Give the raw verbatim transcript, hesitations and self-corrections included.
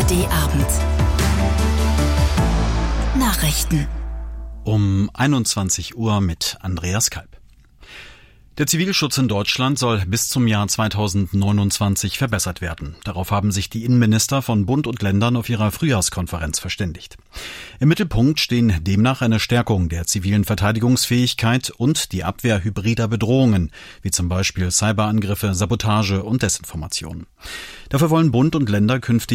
A R D Abend. Nachrichten. Um einundzwanzig Uhr mit Andreas Kalb. Der Zivilschutz in Deutschland soll bis zum Jahr zweitausendneunundzwanzig verbessert werden. Darauf haben sich die Innenminister von Bund und Ländern auf ihrer Frühjahrskonferenz verständigt. Im Mittelpunkt stehen demnach eine Stärkung der zivilen Verteidigungsfähigkeit und die Abwehr hybrider Bedrohungen, wie zum Beispiel Cyberangriffe, Sabotage und Desinformation. Dafür wollen Bund und Länder künftig